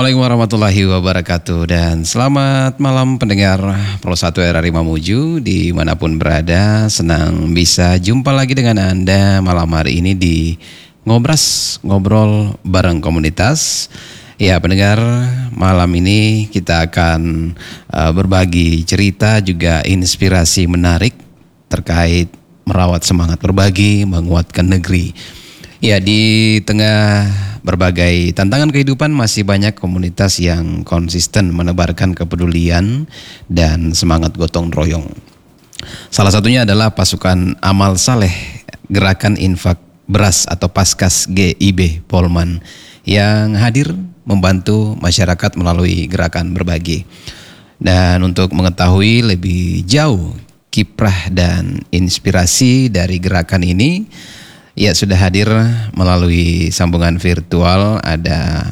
Assalamualaikum warahmatullahi wabarakatuh dan selamat malam pendengar Pro 1 RRI Mamuju dimanapun berada. Senang bisa jumpa lagi dengan Anda malam hari ini di Ngobras, Ngobrol Bareng Komunitas. Ya pendengar, malam ini kita akan berbagi cerita juga inspirasi menarik terkait merawat semangat berbagi, menguatkan negeri. Ya, di tengah berbagai tantangan kehidupan masih banyak komunitas yang konsisten menebarkan kepedulian dan semangat gotong royong. Salah satunya adalah pasukan Amal Saleh, Gerakan Infak Beras atau Paskas GIB Polman yang hadir membantu masyarakat melalui gerakan berbagi. Dan untuk mengetahui lebih jauh kiprah dan inspirasi dari gerakan ini, ya sudah hadir melalui sambungan virtual ada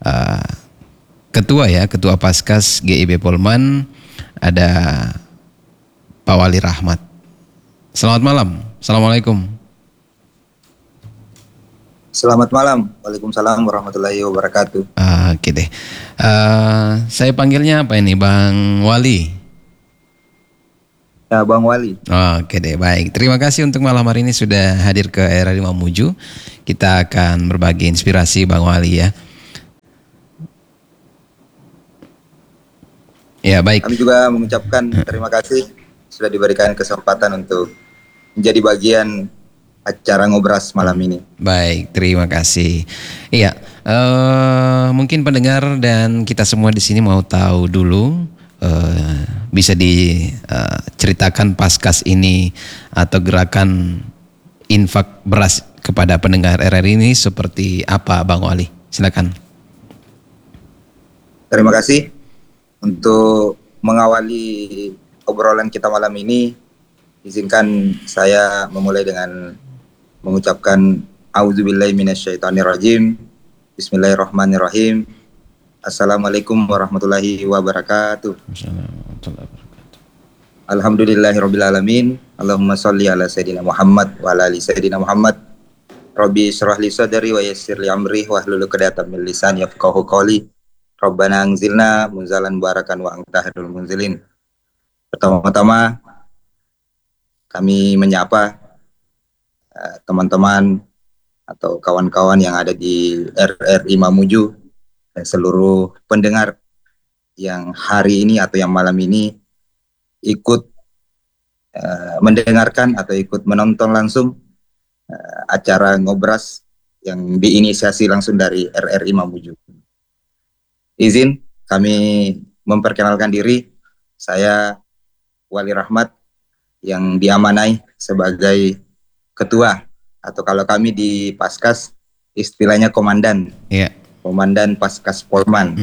Ketua Paskas GIB Polman, ada Pak Wali Rahmat. Selamat malam. Assalamualaikum. Selamat malam. Waalaikumsalam warahmatullahi wabarakatuh. Oke deh. Saya panggilnya apa ini, Bang Wali? Ya, Bang Wali. Oke deh, baik. Terima kasih untuk malam hari ini sudah hadir ke RRI Mamuju. Kita akan berbagi inspirasi, Bang Wali ya. Ya, baik. Kami juga mengucapkan terima kasih sudah diberikan kesempatan untuk menjadi bagian acara ngobras malam ini. Baik, terima kasih. Iya, mungkin pendengar dan kita semua di sini mau tahu dulu. Bisa diceritakan Paskas ini atau gerakan infak beras kepada pendengar RRI ini seperti apa, Bang Wali? Silakan. Terima kasih untuk mengawali obrolan kita malam ini. Izinkan saya memulai dengan mengucapkan auzubillahi minasyaitonirrajim. Bismillahirrahmanirrahim. Assalamualaikum warahmatullahi wabarakatuh. Alhamdulillahirrabbilalamin. Allahumma salli ala Sayyidina Muhammad wa ala ali Sayyidina Muhammad. Rabbi syrah li sadri wa yassir li amri wahlul 'uqdatam min lisani yafqahu qawli. Rabbana anzilna munzalan barakan wa anta khairul munzilin. Pertama-tama kami menyapa teman-teman atau kawan-kawan yang ada di RRI Mamuju dan seluruh pendengar yang hari ini atau yang malam ini ikut mendengarkan atau ikut menonton langsung acara ngobras yang diinisiasi langsung dari RRI Mamuju. Izin kami memperkenalkan diri, saya Wali Rahmat yang diamanai sebagai ketua atau kalau kami di Paskas istilahnya komandan. Yeah. Komandan Paskas Polman.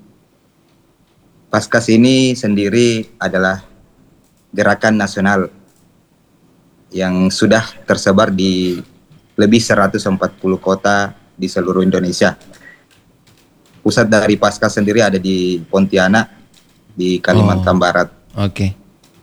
Paskas ini sendiri adalah gerakan nasional yang sudah tersebar di lebih 140 kota di seluruh Indonesia. Pusat dari Paskas sendiri ada di Pontianak, di Kalimantan Barat. Oke.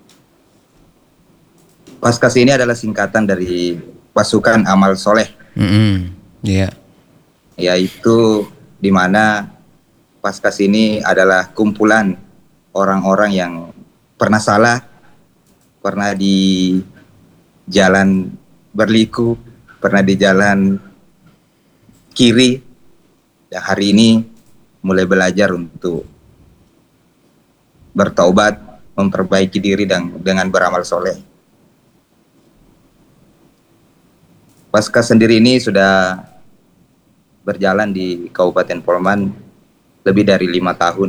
Paskas ini adalah singkatan dari pasukan Amal Soleh. Yeah. Yaitu di mana Paskas ini adalah kumpulan orang-orang yang pernah salah, pernah di jalan berliku, pernah di jalan kiri, dan hari ini mulai belajar untuk bertaubat, memperbaiki diri dan dengan beramal soleh. Paskas sendiri ini sudah berjalan di Kabupaten Polman lebih dari 5 tahun.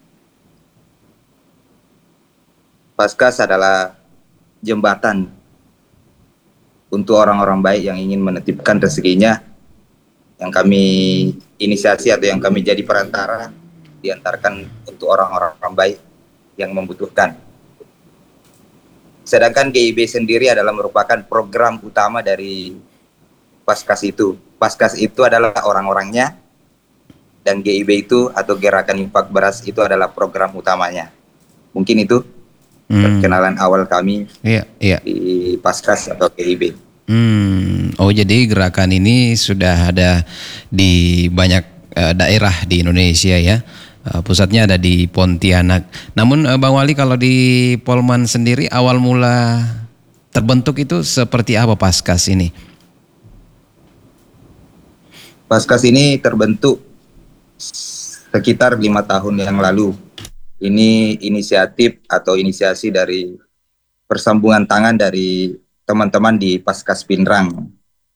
Paskas adalah jembatan untuk orang-orang baik yang ingin menitipkan rezekinya, yang kami inisiasi atau yang kami jadi perantara, diantarkan untuk orang-orang baik yang membutuhkan. Sedangkan GIB sendiri adalah merupakan program utama dari Paskas itu. Paskas itu adalah orang-orangnya, dan GIB itu atau Gerakan Infak Beras itu adalah program utamanya. Mungkin itu perkenalan awal kami di Paskas atau GIB. Oh, jadi gerakan ini sudah ada di banyak daerah di Indonesia ya. Pusatnya ada di Pontianak. Namun Bang Wali, kalau di Polman sendiri awal mula terbentuk itu seperti apa Paskas ini? Paskas ini terbentuk sekitar 5 tahun yang lalu. Ini inisiatif atau inisiasi dari persambungan tangan dari teman-teman di Paskas Pinrang.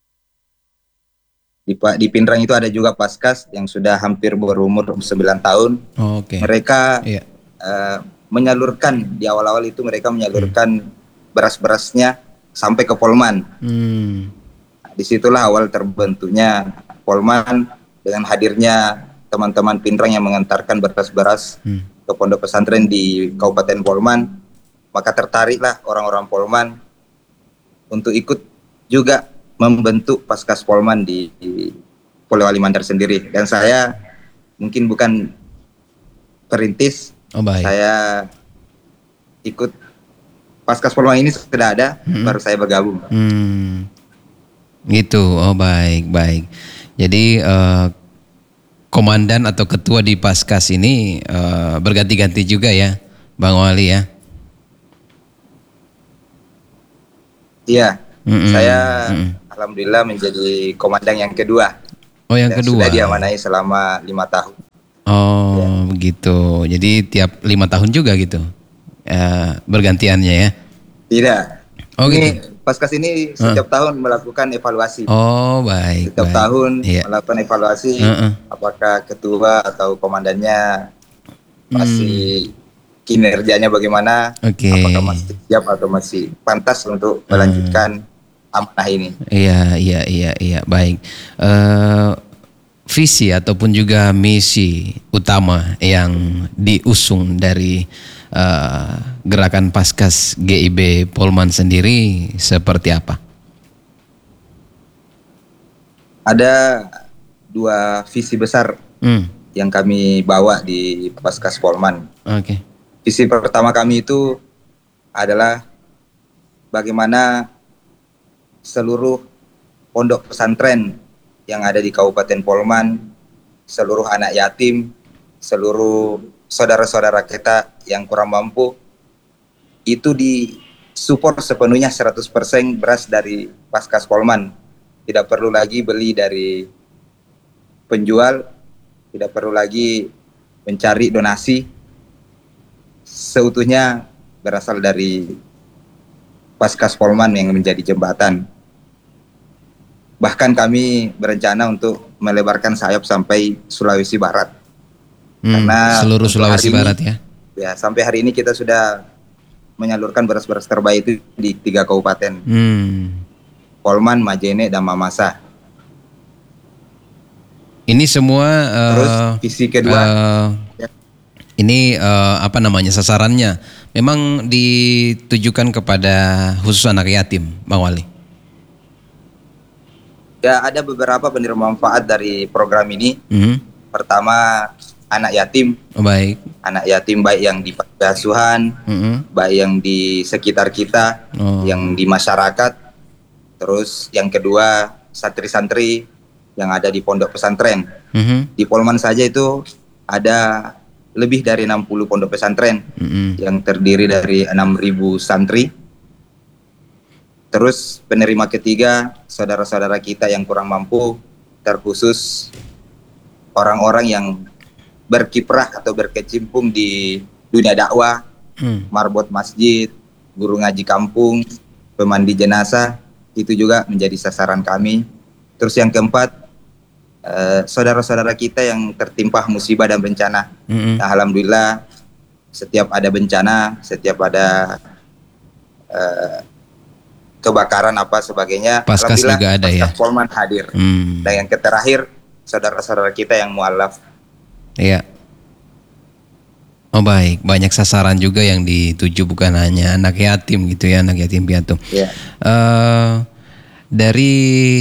Di Pinrang itu ada juga Paskas yang sudah hampir berumur 9 tahun. Oh, oke. Mereka Iya. menyalurkan, di awal-awal itu mereka menyalurkan beras-berasnya sampai ke Polman. Disitulah awal terbentuknya Polman dengan hadirnya teman-teman Pinrang yang mengantarkan beras-beras ke pondok pesantren di Kabupaten Polman. Maka tertariklah orang-orang Polman untuk ikut juga membentuk Paskas Polman di Polewali Mandar sendiri. Dan saya mungkin bukan perintis, saya ikut Paskas Polman ini sudah ada, baru saya bergabung. Gitu, oh baik. Jadi komandan atau ketua di Paskas ini berganti-ganti juga ya, Bang Wali ya? Iya, saya alhamdulillah menjadi komandan yang kedua. Oh, yang kedua. Sudah diamanai selama 5 tahun. Oh, ya. Begitu. Jadi tiap 5 tahun juga gitu bergantiannya ya? Tidak. Oh, ini gitu. Paskas ini setiap tahun melakukan evaluasi. Oh, baik. Setiap tahun iya. melakukan evaluasi, apakah ketua atau komandannya masih kinerjanya bagaimana, apakah masih siap atau masih pantas untuk melanjutkan amanah ini. Iya, baik. Visi ataupun juga misi utama yang diusung dari gerakan Paskas GIB Polman sendiri seperti apa? Ada 2 visi besar yang kami bawa di Paskas Polman. Oke. Visi pertama kami itu adalah bagaimana seluruh pondok pesantren yang ada di Kabupaten Polman, seluruh anak yatim, seluruh saudara-saudara kita yang kurang mampu, itu disupport sepenuhnya 100% beras dari Paskas Polman. Tidak perlu lagi beli dari penjual, tidak perlu lagi mencari donasi, seutuhnya berasal dari Paskas Polman yang menjadi jembatan. Bahkan kami berencana untuk melebarkan sayap sampai Sulawesi Barat. Karena seluruh Sulawesi Barat ya? Ya, sampai hari ini kita sudah menyalurkan beras-beras terbaik itu di 3 kabupaten. Polman, Majene, dan Mamasa. Ini semua terus visi kedua ini apa namanya sasarannya memang ditujukan kepada khusus anak yatim, Bang Wali? Ya, ada beberapa penerima manfaat dari program ini. Pertama, anak yatim. Baik. Anak yatim baik yang di panti asuhan, baik yang di sekitar kita, yang di masyarakat. Terus yang kedua, santri-santri yang ada di pondok pesantren. Di Polman saja itu ada lebih dari 60 pondok pesantren yang terdiri dari 6.000 santri. Terus penerima ketiga, saudara-saudara kita yang kurang mampu, terkhusus orang-orang yang berkiprah atau berkecimpung di dunia dakwah, marbot masjid, guru ngaji kampung, pemandi jenazah, itu juga menjadi sasaran kami. Terus yang keempat, saudara-saudara kita yang tertimpa musibah dan bencana. Nah, alhamdulillah setiap ada bencana, setiap ada kebakaran apa sebagainya, Paskas juga ada ya. Paskas Polman hadir. Dan yang terakhir, saudara-saudara kita yang mualaf. Iya. Oh baik, banyak sasaran juga yang dituju, bukan hanya anak yatim gitu ya, anak yatim piatu. Yeah. Dari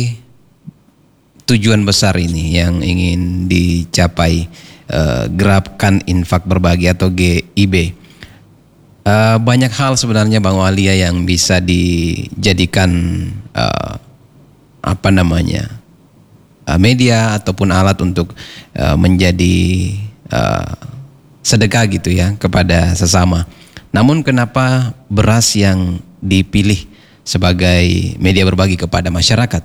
tujuan besar ini yang ingin dicapai gerakan infak berbagi atau GIB, banyak hal sebenarnya Bang Wali yang bisa dijadikan apa namanya media ataupun alat untuk menjadi sedekah gitu ya kepada sesama. Namun kenapa beras yang dipilih sebagai media berbagi kepada masyarakat?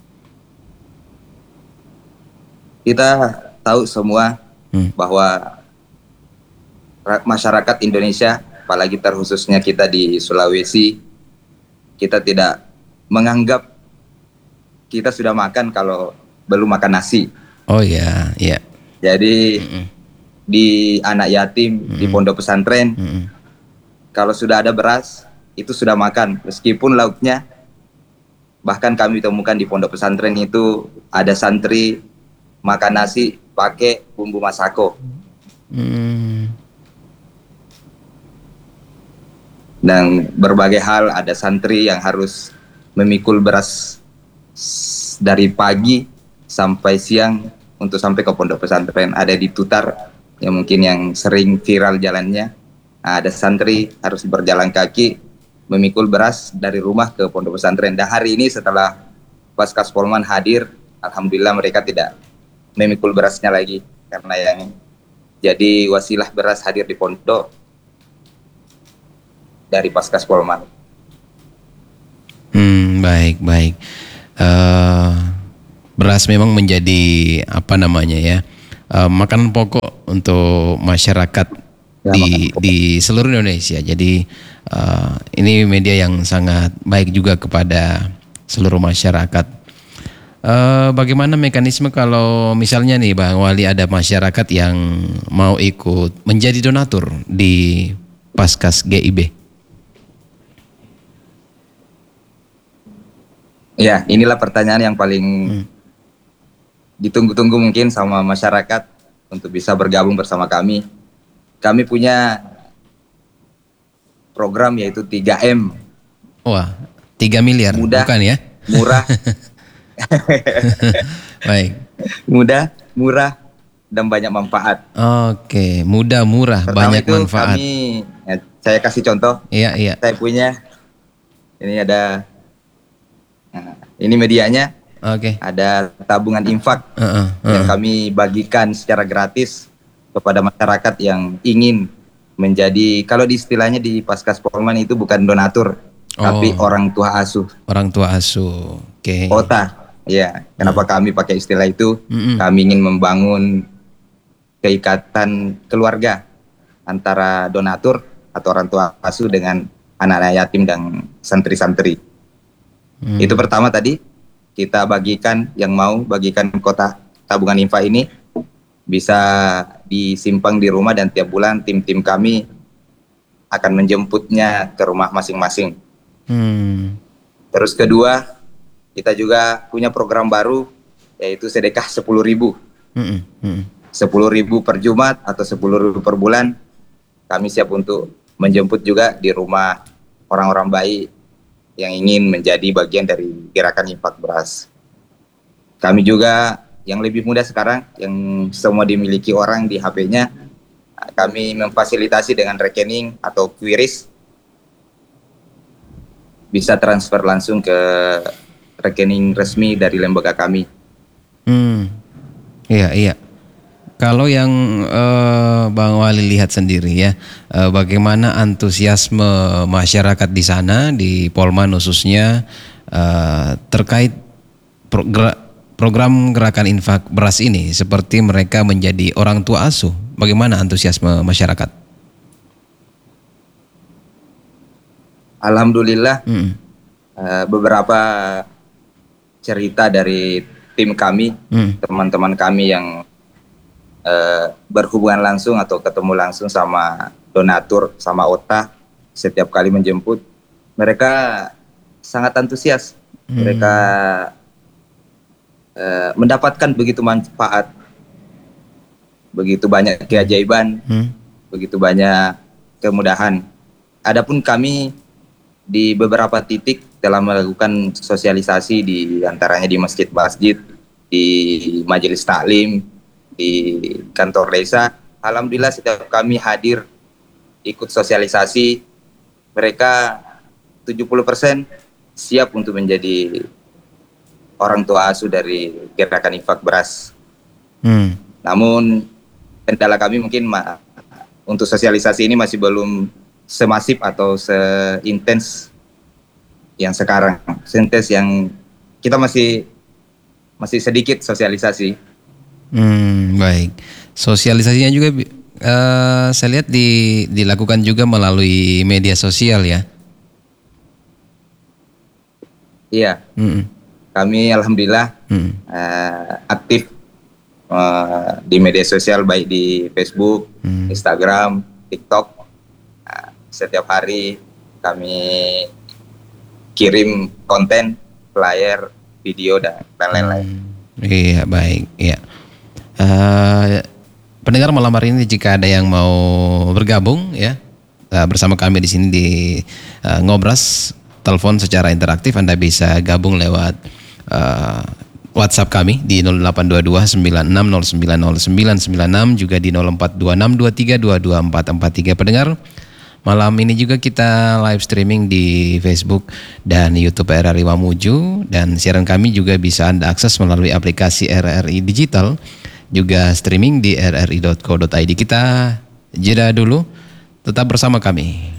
Kita tahu semua bahwa masyarakat Indonesia, apalagi terkhususnya kita di Sulawesi, kita tidak menganggap kita sudah makan kalau belum makan nasi. Oh ya, ya. Jadi di anak yatim, di pondok pesantren, kalau sudah ada beras, itu sudah makan. Meskipun lauknya, bahkan kami temukan di pondok pesantren itu ada santri makan nasi pakai bumbu masako. Dan berbagai hal, ada santri yang harus memikul beras dari pagi sampai siang untuk sampai ke pondok pesantren. Ada di Tutar yang mungkin yang sering viral jalannya. Nah, ada santri harus berjalan kaki memikul beras dari rumah ke pondok pesantren. Dan hari ini setelah Paskas Polman hadir, alhamdulillah mereka tidak memikul berasnya lagi, karena yang jadi wasilah beras hadir di pondok dari Paskas Polman. Baik. Beras memang menjadi apa namanya ya, makanan pokok untuk masyarakat Ya, di seluruh Indonesia. Jadi ini media yang sangat baik juga kepada seluruh masyarakat. Bagaimana mekanisme kalau misalnya nih Bang Wali, ada masyarakat yang mau ikut menjadi donatur di Paskas GIB? Ya, inilah pertanyaan yang paling ditunggu-tunggu mungkin sama masyarakat untuk bisa bergabung bersama kami. Kami punya program yaitu 3M. Wah, 3 miliar, Mudah, bukan ya? murah, Baik. mudah, murah, dan banyak manfaat. Oke, mudah, murah, Pertama banyak itu manfaat. saya kasih contoh. Iya. Saya punya, ini ada, nah, ini medianya, Oke. ada tabungan infak yang kami bagikan secara gratis kepada masyarakat yang ingin menjadi, kalau di istilahnya di Paskas Polman itu bukan donatur, tapi orang tua asuh. Orang tua asuh. Oke. OTA. Ya, kenapa kami pakai istilah itu? Kami ingin membangun keikatan keluarga antara donatur atau orang tua asuh dengan anak-anak yatim dan santri-santri. Itu pertama tadi, kita bagikan, yang mau bagikan kota tabungan infak ini bisa disimpang di rumah, dan tiap bulan tim-tim kami akan menjemputnya ke rumah masing-masing. Terus kedua, kita juga punya program baru yaitu sedekah 10.000. 10.000 per Jumat atau 10.000 per bulan. Kami siap untuk menjemput juga di rumah orang-orang baik yang ingin menjadi bagian dari gerakan infak beras. Kami juga yang lebih mudah sekarang, yang semua dimiliki orang di HP-nya, kami memfasilitasi dengan rekening atau QRIS, bisa transfer langsung ke rekening resmi dari lembaga kami. Iya. Kalau yang Bang Wali lihat sendiri ya, bagaimana antusiasme masyarakat di sana, di Polman khususnya, terkait program gerakan infak beras ini, seperti mereka menjadi orang tua asuh. Bagaimana antusiasme masyarakat? Alhamdulillah, beberapa cerita dari tim kami, teman-teman kami yang berhubungan langsung atau ketemu langsung sama donatur, sama OTA setiap kali menjemput, mereka sangat antusias. Mereka mendapatkan begitu manfaat, begitu banyak keajaiban, begitu banyak kemudahan. Adapun kami di beberapa titik telah melakukan sosialisasi, di antaranya di masjid-masjid, di majelis taklim, di kantor desa. Alhamdulillah setiap kami hadir ikut sosialisasi, mereka 70% siap untuk menjadi orang tua asuh dari gerakan infak beras. Hmm. Namun kendala kami mungkin untuk sosialisasi ini masih belum semasif atau seintens yang sekarang. Seintens yang kita masih sedikit sosialisasi. Baik. Sosialisasinya juga saya lihat dilakukan juga melalui media sosial ya. Iya. Kami alhamdulillah aktif di media sosial, baik di Facebook, Instagram, TikTok. Setiap hari kami kirim konten, flyer, video dan lain-lain. Iya, baik. Iya. Pendengar malam hari ini, jika ada yang mau bergabung ya bersama kami di sini di Ngobras, telepon secara interaktif, Anda bisa gabung lewat WhatsApp kami di 0822 96090996, juga di 042623224443. Pendengar, malam ini juga kita live streaming di Facebook dan YouTube RRI Mamuju, dan siaran kami juga bisa Anda akses melalui aplikasi RRI Digital, juga streaming di rri.co.id. Kita jeda dulu, tetap bersama kami.